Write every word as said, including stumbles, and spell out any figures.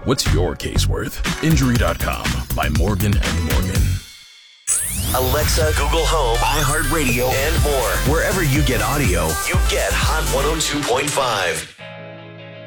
What's your case worth? Injury dot com by Morgan and Morgan. Alexa, Google Home, iHeartRadio, and more. Wherever you get audio, you get Hot one oh two point five.